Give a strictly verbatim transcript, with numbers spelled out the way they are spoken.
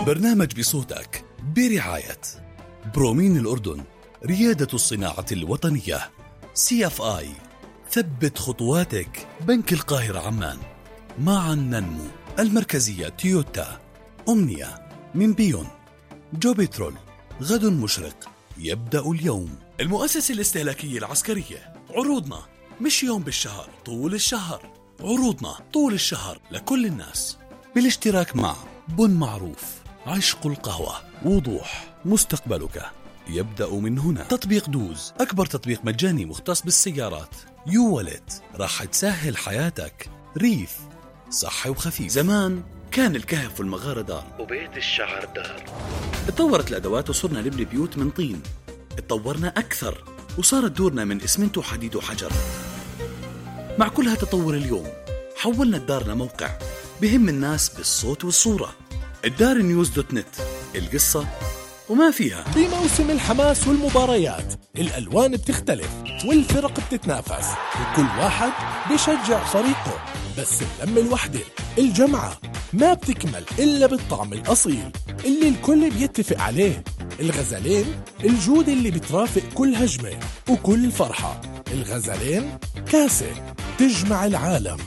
البرنامج بصوتك برعاية برومين الأردن، ريادة الصناعة الوطنية. سي اف آي، ثبت خطواتك. بنك القاهرة عمان، معا ننمو. المركزية تويوتا. أمنية من بيون. جو بترول، غد مشرق يبدأ اليوم. المؤسسة الاستهلاكية العسكرية، عروضنا مش يوم بالشهر، طول الشهر. عروضنا طول الشهر لكل الناس، بالاشتراك مع بن معروف، عشق القهوة، وضوح. مستقبلك يبدأ من هنا. تطبيق دوز، أكبر تطبيق مجاني مختص بالسيارات. يو والت، راح تسهل حياتك. ريف، صحي وخفيف. زمان كان الكهف والمغارة دار وبيت الشعر دار. اتطورت الأدوات وصرنا نبني بيوت من طين. اتطورنا أكثر وصارت دورنا من إسمنت وحديد وحجر. مع كل هالتطور اليوم حولنا الدار لموقع بهم الناس بالصوت والصورة. الدار نيوز دوت نت، القصة وما فيها. بموسم الحماس والمباريات الألوان بتختلف والفرق بتتنافس وكل واحد بيشجع فريقه، بس اللمة الوحدة الجمعة ما بتكمل إلا بالطعم الأصيل اللي الكل بيتفق عليه. الغزلين، الجودة اللي بترافق كل هجمة وكل فرحة. الغزلين، كاسة تجمع العالم.